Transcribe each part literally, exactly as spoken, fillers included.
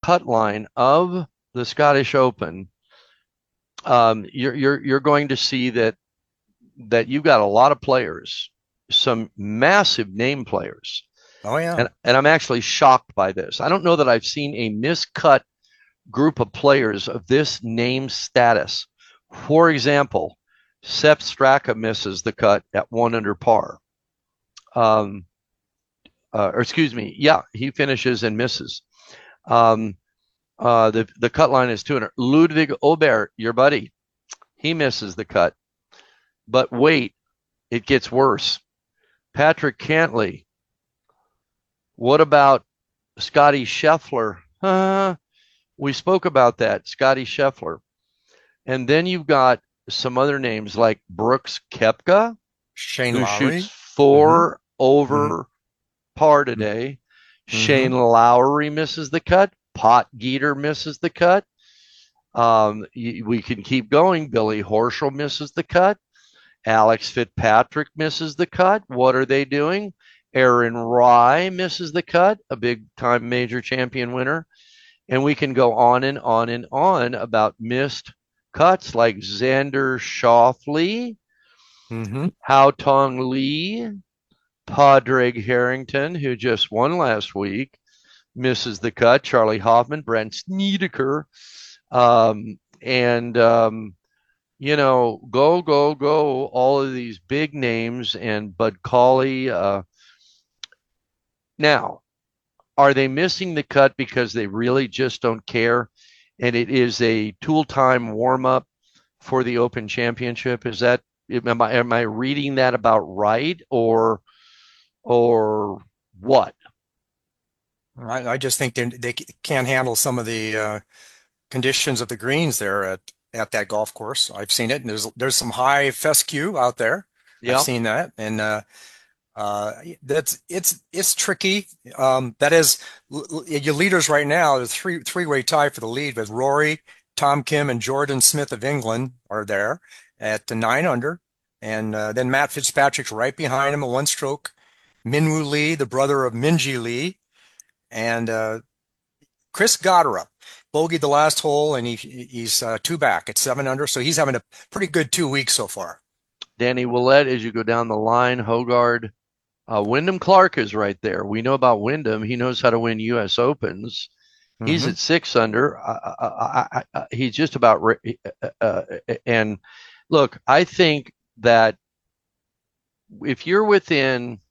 cut line of the Scottish Open, um, you're you're you're going to see that that you've got a lot of players, some massive name players, Oh yeah. and and I'm actually shocked by this. I don't know that I've seen a miscut group of players of this name status. For example, Sepp Straka misses the cut at one under par. Um, uh, or excuse me, yeah, he finishes and misses. Um, uh, the the cut line is two hundred. Ludwig Obert, your buddy, he misses the cut. But wait, it gets worse. Patrick Cantley. What about Scotty Scheffler? Uh, we spoke about that, Scotty Scheffler. And then you've got some other names like Brooks Koepka, Shane who shoots Lowry. Mm-hmm. four Mm-hmm. over par today. Mm-hmm. Shane Lowry misses the cut. Pot Geeter misses the cut. Um, we can keep going. Billy Horschel misses the cut. Alex Fitzpatrick misses the cut. What are they doing? Aaron Rai misses the cut, a big time major champion winner. And we can go on and on and on about missed cuts like Xander Schauffele, Mm-hmm. Hao Tong Lee, Padraig Harrington, who just won last week, misses the cut. Charlie Hoffman, Brent Snedeker, um, and um, you know, go go go! All of these big names and Bud Cauley. Uh, now, are they missing the cut because they really just don't care, and it is a tool time warm up for the Open Championship? Is that am I am I reading that about right, or or what? I, I just think they they can't handle some of the uh, conditions of the greens there at at that golf course. I've seen it, and there's there's some high fescue out there. I've Yeah. seen that, and uh, uh, that's it's it's tricky. Um, that is, your leaders right now. There's three three way tie for the lead with Rory, Tom Kim, and Jordan Smith of England are there at the nine under, and uh, then Matt Fitzpatrick's right behind him at one stroke. Minwoo Lee, the brother of Minjee Lee, and uh, Chris Gotterup bogeyed the last hole, and he he's uh, two back at seven under, so he's having a pretty good two weeks so far. Danny Willett, as you go down the line, Hogard, uh, Wyndham Clark is right there. We know about Wyndham. He knows how to win U S Opens. He's Mm-hmm. at six under. Uh, I, I, I, he's just about. Re- uh, uh, and look, I think that if you're within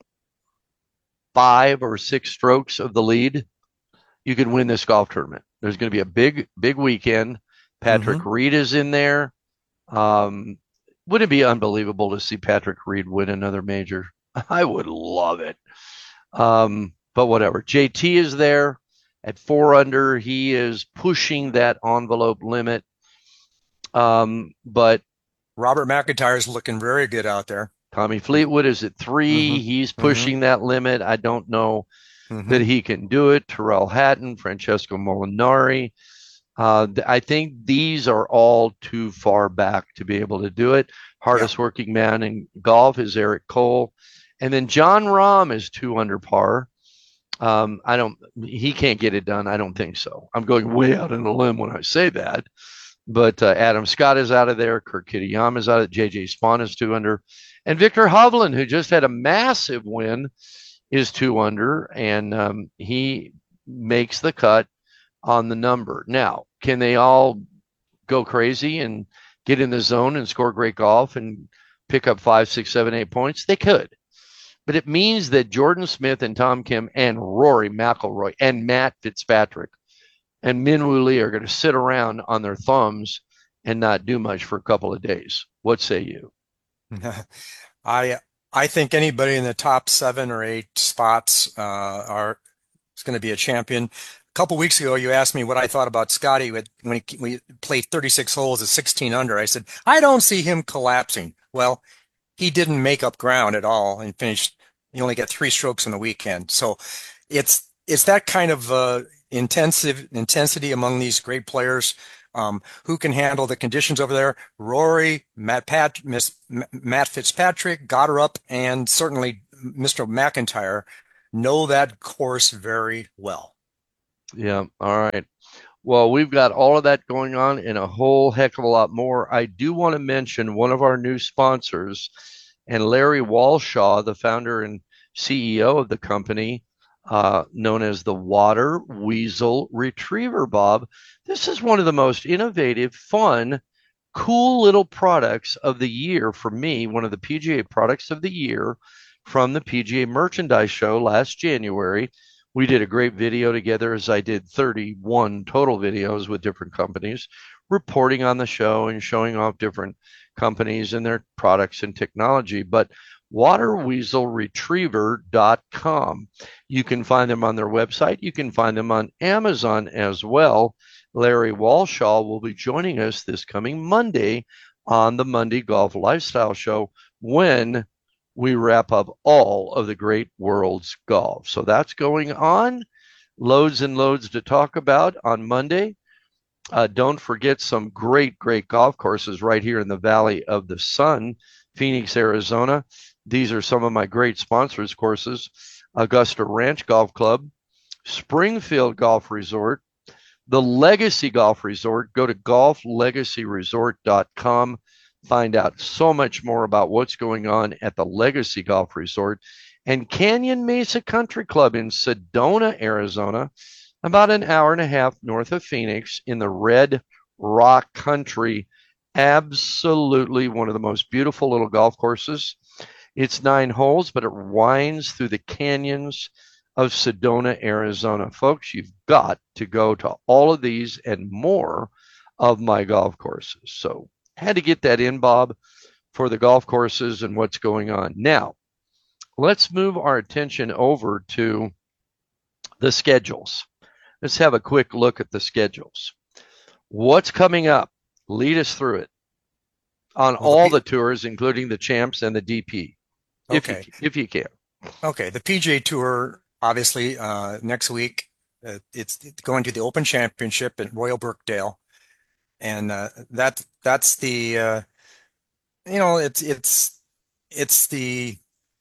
five or six strokes of the lead, you could win this golf tournament. There's going to be a big, big weekend. Mm-hmm. Patrick Reed is in there. Um, would it be unbelievable to see Patrick Reed win another major? I would love it. Um, but whatever. J T is there at four under. He is pushing that envelope limit. Um, but Robert McIntyre's looking very good out there. Tommy Fleetwood is at Mm-hmm. three. He's Mm-hmm. pushing that limit. I don't know Mm-hmm. that he can do it. Terrell Hatton, Francesco Molinari. Uh, I think these are all too far back to be able to do it. Yeah. Hardest working man in golf is Eric Cole. And then Jon Rahm is two under par. Um, I don't, he can't get it done. I don't think so. I'm going way out on a limb when I say that. But uh, Adam Scott is out of there. Kurt Kitayama is out of J J Spawn is two under. And Victor Hovland, who just had a massive win, is two under. And um, he makes the cut on the number. Now, can they all go crazy and get in the zone and score great golf and pick up five, six, seven, eight points? They could. But it means that Jordan Smith and Tom Kim and Rory McIlroy and Matt Fitzpatrick and Minwoo Lee are going to sit around on their thumbs and not do much for a couple of days. What say you? I I think anybody in the top seven or eight spots uh, are is going to be a champion. A couple weeks ago, you asked me what I thought about Scotty when he, when he played thirty-six holes at sixteen under. I said, I don't see him collapsing. Well, he didn't make up ground at all and finished. He only got three strokes on the weekend. So it's it's that kind of uh, intensive intensity among these great players. Um, who can handle the conditions over there? Rory, Matt Pat, Miss, Matt Fitzpatrick, Gotterup, and certainly Mister McIntyre know that course very well. Yeah. All right. Well, we've got all of that going on and a whole heck of a lot more. I do want to mention one of our new sponsors, and Larry Walshaw, the founder and C E O of the company, uh, known as the Water Weasel Retriever, Bob. This is one of the most innovative, fun, cool little products of the year for me, one of the P G A products of the year from the P G A Merchandise Show last January. We did a great video together, as I did thirty-one total videos with different companies reporting on the show and showing off different companies and their products and technology. But water weasel retriever dot com. You can find them on their website. You can find them on Amazon as well. Larry Walshaw will be joining us this coming Monday on the Monday Golf Lifestyle Show when we wrap up all of the great world's golf. So that's going on. Loads and loads to talk about on Monday. Uh, don't forget some great, great golf courses right here in the Valley of the Sun, Phoenix, Arizona. These are some of my great sponsors courses: Augusta Ranch Golf Club, Springfield Golf Resort, the Legacy Golf Resort. Go to golf legacy resort dot com. Find out so much more about what's going on at the Legacy Golf Resort, and Canyon Mesa Country Club in Sedona, Arizona, about an hour and a half north of Phoenix in the Red Rock Country. Absolutely one of the most beautiful little golf courses. It's nine holes, but it winds through the canyons of Sedona, Arizona. Folks, you've got to go to all of these and more of my golf courses. So, had to get that in, Bob, for the golf courses and what's going on. Now, let's move our attention over to the schedules. Let's have a quick look at the schedules. What's coming up? Lead us through it on Well, the all P the tours, including the Champs and the D P, if you okay, if you can. okay, the P G A Tour obviously uh, next week. Uh, it's, it's going to the Open Championship at Royal Birkdale, and uh, that that's the uh, you know it's it's it's the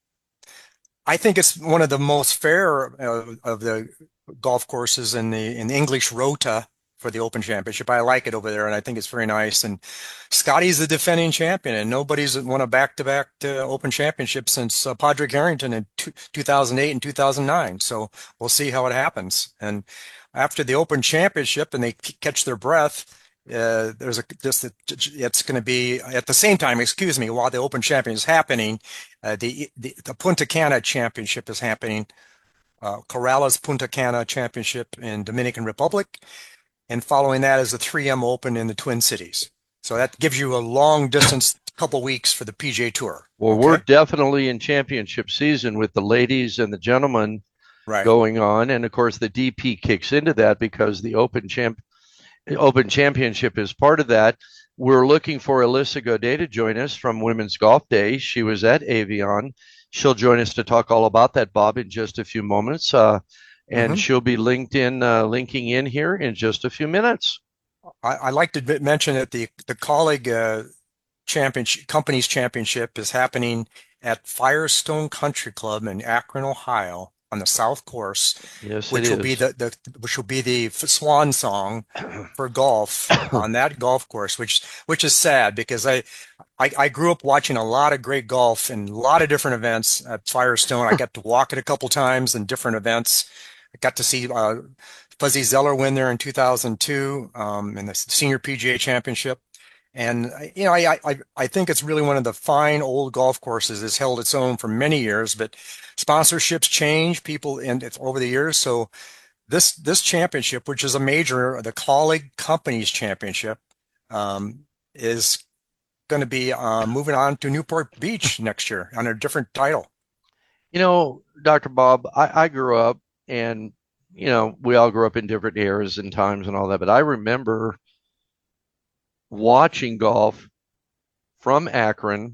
I think it's one of the most fair uh, of the golf courses in the in the English Rota for the Open Championship. I like it over there, and I think it's very nice. And Scotty's the defending champion, and nobody's won a back-to-back uh, Open Championship since uh, Padraig Harrington in two, 2008 and two thousand nine. So we'll see how it happens. And after the Open Championship, and they catch their breath. Uh, there's a just it's going to be at the same time, excuse me, while the Open Champion is happening, uh, the, the the Punta Cana Championship is happening, uh, Corrales Punta Cana Championship in Dominican Republic, and following that is the three M Open in the Twin Cities. So that gives you a long distance couple weeks for the P G A Tour. Well, we're Okay, definitely in championship season with the ladies and the gentlemen right. going on, and of course the D P kicks into that because the Open Champ Open Championship is part of that. We're looking for Alyssa Godet to join us from Women's Golf Day. She was at Avion. She'll join us to talk all about that, Bob, in just a few moments. Uh, and hmm she'll be linked in, uh, linking in here in just a few minutes. I, I like to mention that the the colleague uh, championship companies championship is happening at Firestone Country Club in Akron, Ohio, on the South Course, Yes, it which will be is. the, the which will be the swan song for golf on that golf course, which which is sad because I, I I grew up watching a lot of great golf and a lot of different events at Firestone. I got to walk it a couple times in different events. I got to see uh, Fuzzy Zeller win there in two thousand two um, in the Senior P G A Championship. And you know, I, I I think it's really one of the fine old golf courses. It's held its own for many years, but sponsorships change, people and it's over the years. So this this championship, which is a major, the Colleague Companies Championship, um, is going to be uh, moving on to Newport Beach next year on a different title. You know, Doctor Bob, I, I grew up and, you know, we all grew up in different eras and times and all that, but I remember watching golf from Akron.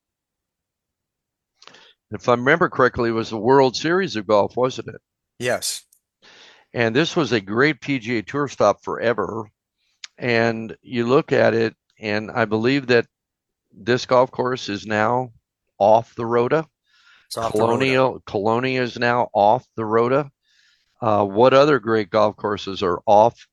If I remember correctly, it was the World Series of golf, wasn't it? Yes. And this was a great P G A Tour stop forever. And you look at it, and I believe that this golf course is now off the Rota. It's off the road. Colonial Colonia is now off the Rota. Uh, what other great golf courses are off